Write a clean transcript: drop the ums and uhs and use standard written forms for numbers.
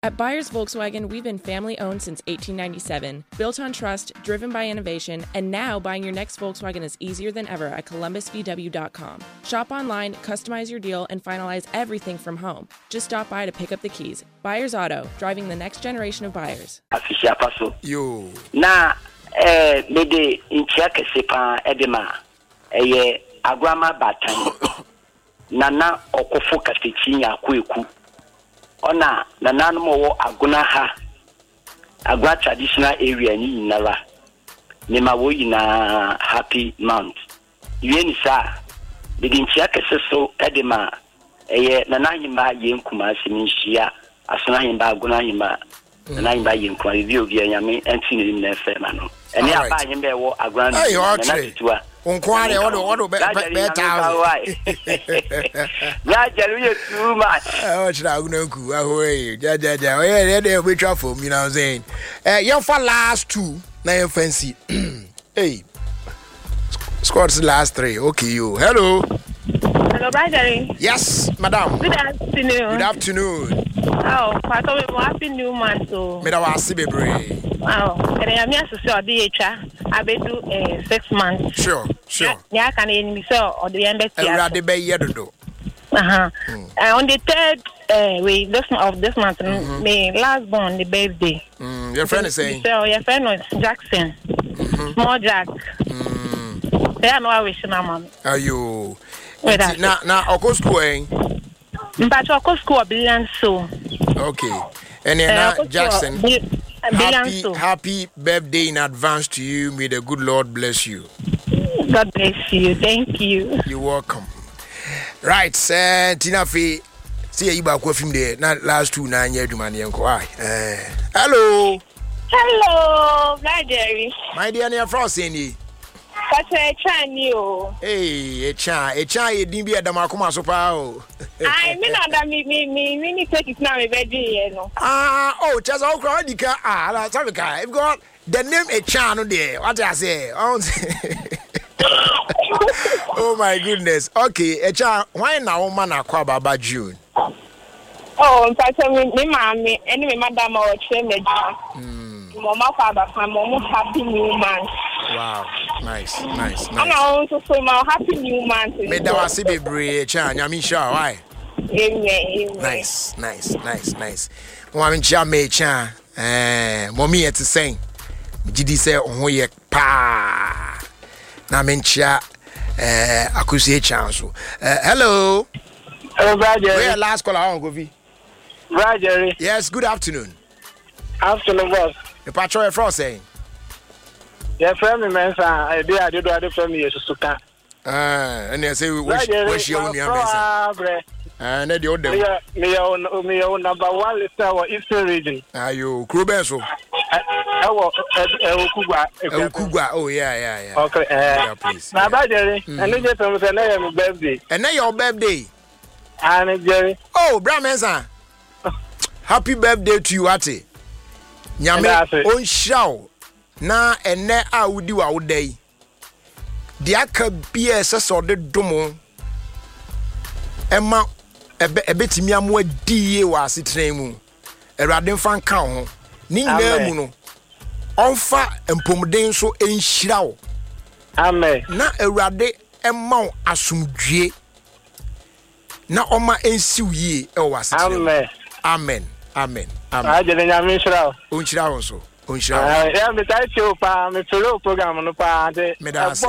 At Byers Volkswagen, we've been family-owned since 1897, built on trust, driven by innovation, and now buying your next Volkswagen is easier than ever at columbusvw.com. Shop online, customize your deal, and finalize everything from home. Just stop by to pick up the keys. Byers Auto, driving the next generation of buyers. Yo. Na, mede inchia kesepa edema, agrama batan, nana okofo katechinya kweku. Ona nananu mo aguna ha agwa traditional area ni nara ne ma wo yina happy month yeni sa bidin chia kese so edema nanahima yenkuma sininhia asona himba aguna hima nanahima yenkuma review bi anyame antini ni na fe ma no ene aba anyembe wo aguna na tutua Unquire, what better? Yeah, Jerry, too much. Oh, should I know? Away, yeah, we travel, you know what I'm saying? You're for last two, now you fancy. Hey, squad's last three. Okay, you. Hello. Hello, Jerry. Yes, madam. Good afternoon. Good afternoon. Oh, part of a happy new month. So, oh, and I'm here to say, DHA, I bet do 6 months. Sure. Yeah, can you sell or the embassy? On the third week of this month, my last born, the birthday. Your friend is saying? So, your friend was Jackson. Small Jack. They are no wishing my mom. Are you? Now, I'll go school. But I'll go school, Billion so. Okay. And then Jackson. Happy birthday in advance to you. May the good Lord bless you. God bless you. Thank you. You're welcome. Right, Tina Fee. See you back with him there. Not last 2 9 years to money and quiet. Hello. Hello, Jerry. My dear, near Frosty. What's a Chan? Hey, a cha, you didn't be at the Macoma so power. I mean, that me take it now, baby. Oh, just all crowd. That's how we got the name a channel there. What I say? Oh, my goodness. Okay, a child, why now, man? I call Baba June. Oh, in fact, me, mammy, anyway, madam, or change. Mama, father, my mom, happy new man. Wow, nice. And I also say my happy new man. May that was a baby, Chan. I mean, sure, why? Nice. Woman, Jamie Chan. Mommy at the same. Did he say, oh, yeah, pa? Now, mencha, I could see a chance. Hello. Hello, Roger. Where last call on, Govi? Roger. Yes, good afternoon. Afternoon, boss. The patrol Frost saying. Your friend, man, I did other from you, Suka. And they say, wish you on your mess. And the other me own number 1 is our Eastern region. Are you Krubenso? Kuga. Oh, yeah. Okay, please. Now, Jerry, and you just a birthday. And then your birthday. And Jerry. Oh, Brahmansa. Happy birthday to you, Ate. Nyame on show. Na ene a wudi wa wodai. De aka bia seso de domo. Ema ebetimi amwa diye wa asetran mu. Erade mfa kan ho. Ni nyina mu no. Onfa empomden so enhyira wo. Amen. Na erade ema asomdwie. Na oma ensiw yie e wa asetran. Amen. Amen. I didn't have me show. Unchira won so. Yeah, me try to pa me follow program no pa.